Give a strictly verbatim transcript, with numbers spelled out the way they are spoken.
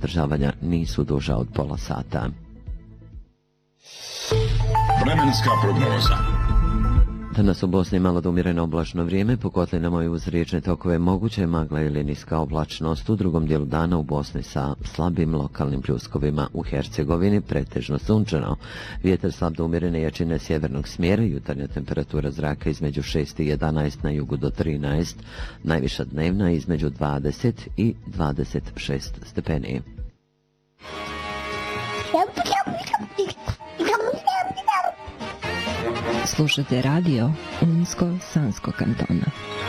održavanja nisu duža od pola sata. Vremenska prognoza. Danas u Bosni malo da umjereno oblačno vrijeme, po kotlinama i uz riječne tokove moguće je magla ili niska oblačnost. U drugom dijelu dana u Bosni sa slabim lokalnim pljuskovima, u Hercegovini pretežno sunčano. Vjetar slab do umjerene jačine sjevernog smjera, jutarnja temperatura zraka između šest i jedanaest, na jugu do trinaest, najviša dnevna između dvadeset i dvadeset šest stepeni. Slušate radio Unsko-Sanskog kantona.